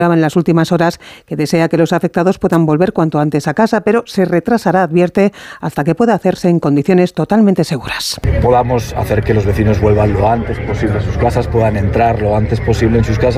en las últimas horas que desea que los afectados puedan volver cuanto antes a casa, pero se retrasará, advierte, hasta que pueda hacerse en condiciones totalmente seguras. Podamos hacer que los vecinos vuelvan lo antes posible a sus casas, puedan entrar lo antes posible en sus casas.